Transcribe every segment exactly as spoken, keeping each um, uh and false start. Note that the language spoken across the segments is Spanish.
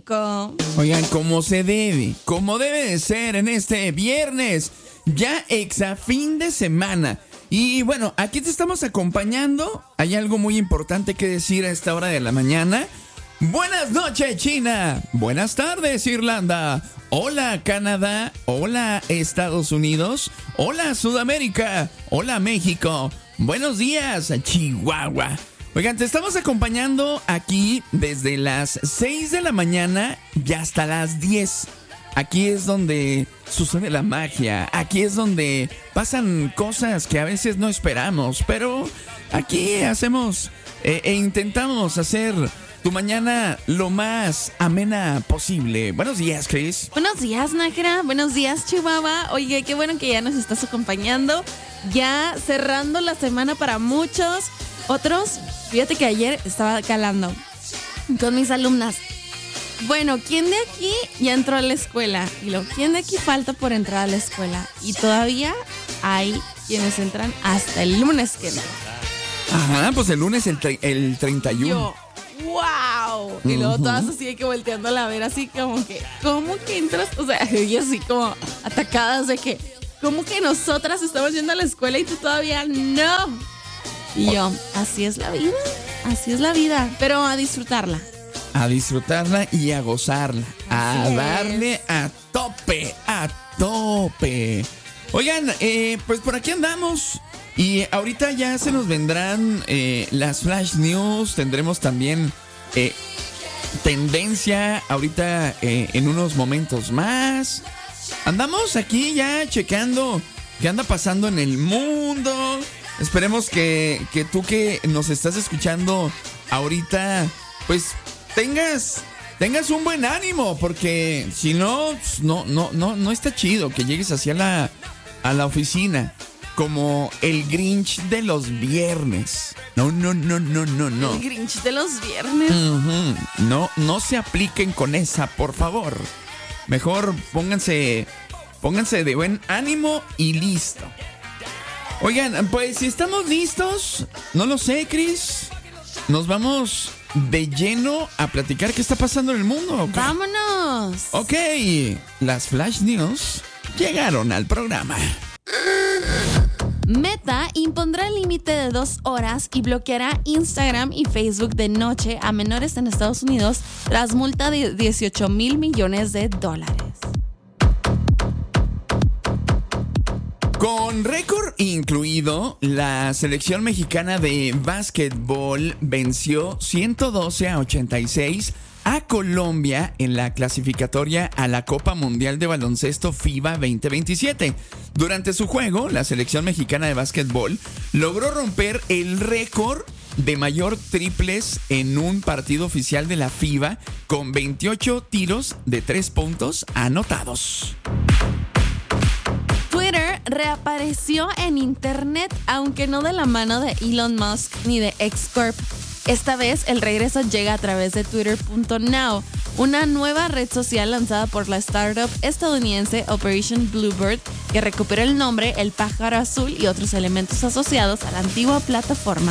México. Oigan, como se debe, como debe de ser en este viernes, ya exa fin de semana. Y bueno, aquí te estamos acompañando. Hay algo muy importante que decir a esta hora de la mañana. Buenas noches, China. Buenas tardes, Irlanda. Hola, Canadá. Hola, Estados Unidos. Hola, Sudamérica. Hola, México. Buenos días, Chihuahua. Oigan, te estamos acompañando aquí desde las seis de la mañana y hasta las diez. Aquí es donde sucede la magia. Aquí es donde pasan cosas que a veces no esperamos. Pero aquí hacemos eh, e intentamos hacer tu mañana lo más amena posible. Buenos días, Chris. Buenos días, Nájera. Buenos días, Chihuahua. Oye, qué bueno que ya nos estás acompañando. Ya cerrando la semana para muchos. Otros, fíjate que ayer estaba calando con mis alumnas. Bueno, ¿quién de aquí ya entró a la escuela? Y lo, ¿quién de aquí falta por entrar a la escuela? Y todavía hay quienes entran hasta el lunes que entra. Ajá, pues el lunes el, tre- el treinta y uno. Yo, wow. Y luego todas así de que volteándola a ver así como que, ¿cómo que entras? O sea, y así como atacadas de que, ¿cómo que nosotras estamos yendo a la escuela y tú todavía no? Y yo, así es la vida, así es la vida, pero a disfrutarla. A disfrutarla y a gozarla. A Así darle es. a tope, a tope. Oigan, eh, pues por aquí andamos. Y ahorita ya se nos vendrán eh, las flash news. Tendremos también eh, tendencia ahorita eh, en unos momentos más. Andamos aquí ya checando qué anda pasando en el mundo. Esperemos que, que tú que nos estás escuchando ahorita, pues tengas, tengas un buen ánimo, porque si no, no, no, no, no está chido que llegues hacia la, a la oficina como el Grinch de los viernes. No, no, no, no, no, no. El Grinch de los viernes. Uh-huh. No, no se apliquen con esa, por favor. Mejor pónganse, pónganse de buen ánimo y listo. Oigan, pues si estamos listos, no lo sé, Chris, nos vamos de lleno a platicar qué está pasando en el mundo. ¿Okay? ¡Vámonos! Ok, las Flash News llegaron al programa. Meta impondrá el límite de dos horas y bloqueará Instagram y Facebook de noche a menores en Estados Unidos tras multa de dieciocho mil millones de dólares. Con récord incluido, la selección mexicana de básquetbol venció ciento doce a ochenta y seis a Colombia en la clasificatoria a la Copa Mundial de Baloncesto FIBA veinte veintisiete. Durante su juego, la selección mexicana de básquetbol logró romper el récord de mayor triples en un partido oficial de la FIBA con veintiocho tiros de tres puntos anotados. Twitter reapareció en internet, aunque no de la mano de Elon Musk ni de X Corp. Esta vez el regreso llega a través de Twitter punto now, una nueva red social lanzada por la startup estadounidense Operation Bluebird, que recupera el nombre, el pájaro azul y otros elementos asociados a la antigua plataforma.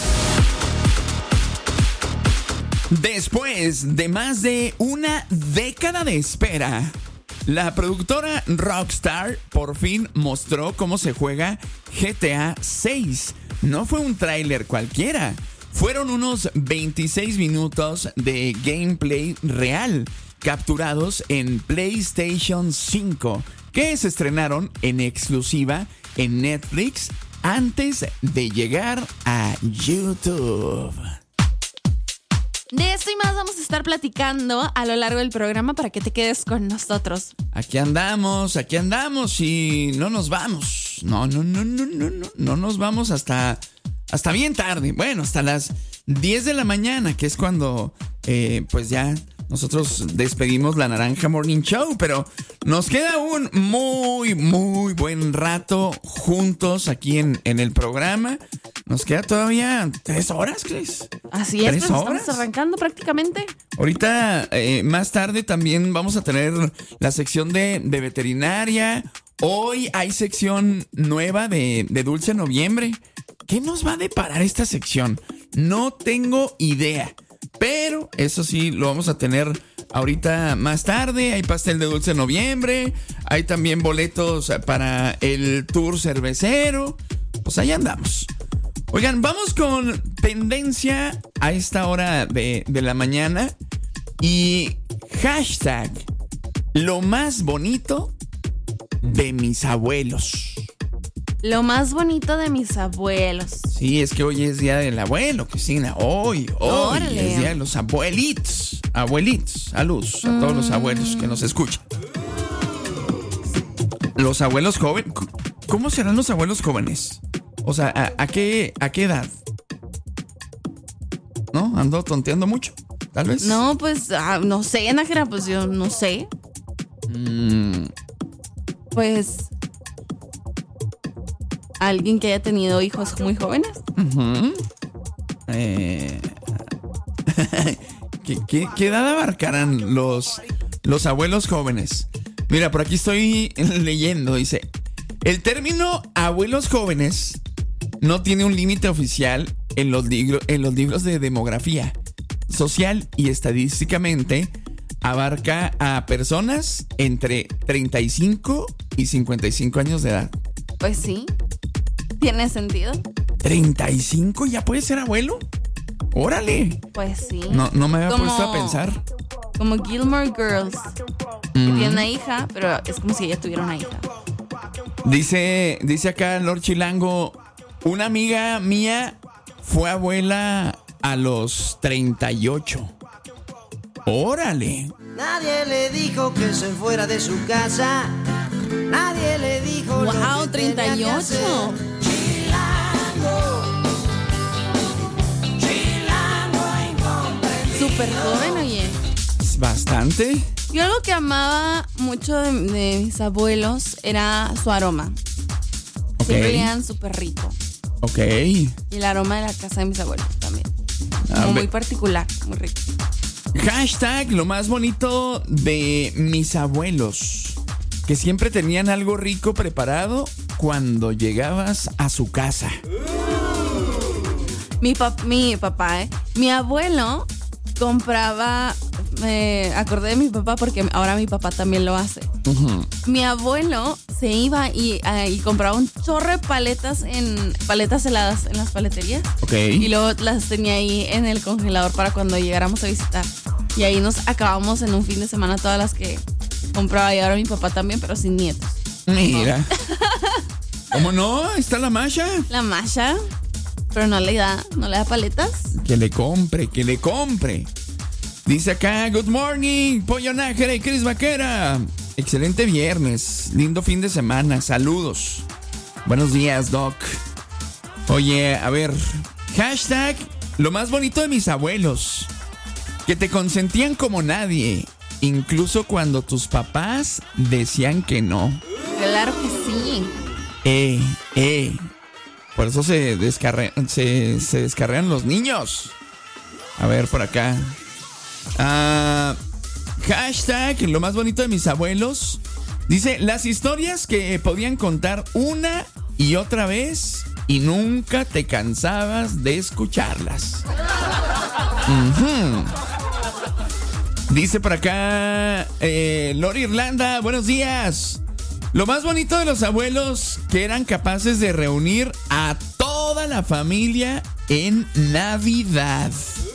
Después de más de una década de espera, la productora Rockstar por fin mostró cómo se juega G T A seis. No fue un tráiler cualquiera, fueron unos veintiséis minutos de gameplay real, capturados en PlayStation cinco, que se estrenaron en exclusiva en Netflix antes de llegar a YouTube. De esto y más vamos a estar platicando a lo largo del programa para que te quedes con nosotros. Aquí andamos, aquí andamos y no nos vamos. No, no, no, no, no, no, no nos vamos hasta, hasta bien tarde. Bueno, hasta las diez de la mañana, que es cuando eh, pues ya nosotros despedimos la Naranja Morning Show. Pero nos queda un muy, muy buen rato juntos aquí en, en el programa. Nos queda todavía tres horas, Chris. Así es, ¿Tres pues horas? estamos arrancando prácticamente. Ahorita, eh, más tarde también vamos a tener la sección de, de veterinaria. Hoy hay sección nueva de, de Dulce Noviembre. ¿Qué nos va a deparar esta sección? No tengo idea. Pero eso sí, lo vamos a tener ahorita más tarde. Hay pastel de dulce en noviembre. Hay también boletos para el tour cervecero. Pues ahí andamos. Oigan, vamos con tendencia a esta hora de, de la mañana. Y hashtag lo más bonito de mis abuelos. Lo más bonito de mis abuelos. Sí, es que hoy es día del abuelo, Cristina. Hoy, hoy Órale. es día de los abuelitos. Abuelitos, saludos a mm. todos los abuelos que nos escuchan. Los abuelos jóvenes. ¿Cómo serán los abuelos jóvenes? O sea, ¿a, a, qué, a qué edad? ¿No? ¿Ando tonteando mucho? Tal vez. No, pues, ah, no sé, Nájera, pues yo no sé. Mm. Pues... ¿Alguien que haya tenido hijos muy jóvenes? Uh-huh. Eh... ¿Qué, qué, ¿Qué edad abarcarán los, los abuelos jóvenes? Mira, por aquí estoy leyendo. Dice, el término abuelos jóvenes no tiene un límite oficial en los, libro, en los libros de demografía social y estadísticamente abarca a personas entre treinta y cinco y cincuenta y cinco años de edad. Pues sí. ¿Tiene sentido? ¿treinta y cinco ya puede ser abuelo? ¡Órale! Pues sí. No, no me había como, puesto a pensar. Como Gilmore Girls. Mm. Que tiene una hija, pero es como si ella tuviera una hija. Dice, dice acá Lord Chilango, una amiga mía fue abuela a los treinta y ocho. ¡Órale! Nadie le dijo que se fuera de su casa. Nadie le dijo. ¡Wow! treinta y ocho. Súper joven, oye. Bastante. Yo algo que amaba mucho de, de mis abuelos era su aroma. Okay. Siempre olían súper rico. Ok. Y el aroma de la casa de mis abuelos también. Como muy particular, muy rico. Hashtag lo más bonito de mis abuelos. Que siempre tenían algo rico preparado cuando llegabas a su casa. Mi, pap- mi papá, ¿eh? Mi abuelo compraba... Me eh, acordé de mi papá porque ahora mi papá también lo hace. Uh-huh. Mi abuelo se iba y, uh, y compraba un chorro de paletas en paletas heladas en las paleterías. Okay. Y luego las tenía ahí en el congelador para cuando llegáramos a visitar. Y ahí nos acabamos en un fin de semana todas las que compraba. Y ahora mi papá también, pero sin nietos. Mira. ¿No? ¿Cómo no? ¿Está la Masha? La Masha. Pero no le da, no le da paletas. Que le compre, que le compre. Dice acá, good morning, Pollo Nájera y Cris Vaquera. Excelente viernes, lindo fin de semana, saludos. Buenos días, Doc. Oye, a ver, hashtag lo más bonito de mis abuelos. Que te consentían como nadie, incluso cuando tus papás decían que no. Claro que sí. Eh, eh. Por eso se, descarre- se, se descarrean los niños. A ver, por acá. Uh, hashtag lo más bonito de mis abuelos. Dice, las historias que podían contar una y otra vez y nunca te cansabas de escucharlas. Uh-huh. Dice por acá eh, Lori Irlanda, buenos días. Lo más bonito de los abuelos que eran capaces de reunir a toda la familia en Navidad.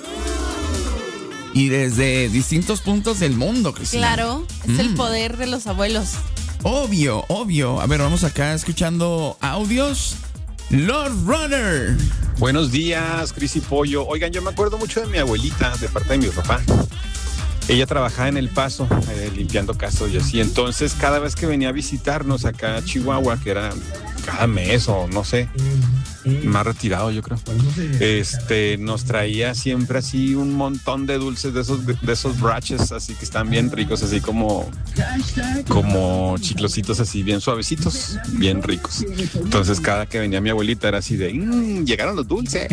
Y desde distintos puntos del mundo, Cristina. Claro, es mm. el poder de los abuelos. Obvio, obvio. A ver, vamos acá escuchando audios. Lord Runner. Buenos días, Cris y Pollo. Oigan, yo me acuerdo mucho de mi abuelita, de parte de mi papá. Ella trabajaba en El Paso, eh, limpiando casas y así. Entonces, cada vez que venía a visitarnos acá a Chihuahua, que era cada mes o no sé, más retirado yo creo, este, nos traía siempre así un montón de dulces de esos, de esos braches, así que están bien ricos, así como, como chiclositos así, bien suavecitos, bien ricos. Entonces, cada que venía mi abuelita era así de, mmm, llegaron los dulces.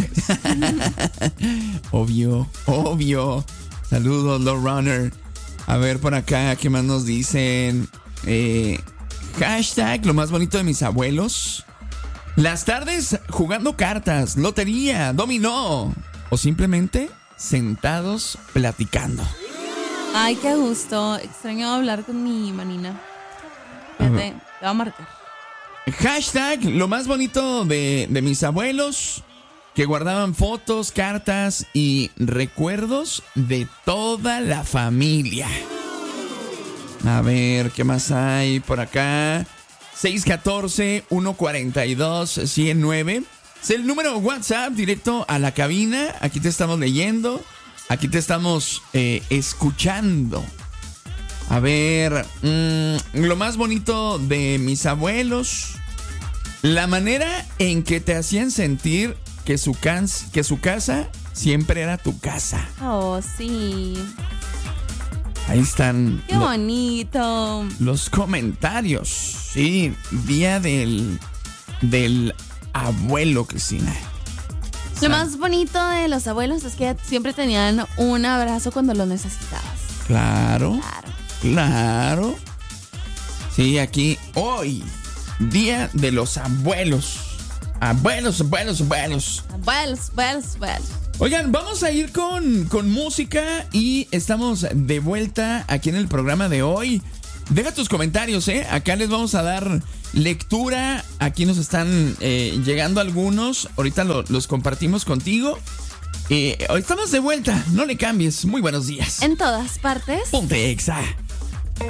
Obvio, obvio. Saludos, Lord Runner. A ver por acá, ¿qué más nos dicen? Eh, hashtag lo más bonito de mis abuelos. Las tardes jugando cartas, lotería, dominó. O simplemente sentados platicando. Ay, qué gusto. Extraño hablar con mi manina. Fíjate, te va a marcar. Hashtag, lo más bonito de, de mis abuelos, que guardaban fotos, cartas y recuerdos de toda la familia. A ver, ¿qué más hay por acá? seis uno cuatro, uno cuatro dos, uno cero nueve. Es el número WhatsApp directo a la cabina. Aquí te estamos leyendo. Aquí te estamos eh, escuchando. A ver, mmm, lo más bonito de mis abuelos. La manera en que te hacían sentir que su, cans, que su casa siempre era tu casa. Oh, sí. Ahí están. Qué lo, bonito. Los comentarios. Sí, día del, del abuelo, Cristina. Lo más bonito de los abuelos es que siempre tenían un abrazo cuando lo necesitabas. Claro. Claro. Claro. Sí, aquí hoy, día de los abuelos. Abuelos, abuelos, abuelos. Abuelos, abuelos, abuelos. Oigan, vamos a ir con, con música y estamos de vuelta aquí en el programa de hoy. Deja tus comentarios, ¿eh? Acá les vamos a dar lectura. Aquí nos están eh, llegando algunos. Ahorita lo, los compartimos contigo. Eh, hoy estamos de vuelta. No le cambies. Muy buenos días. En todas partes. Ponte Exa.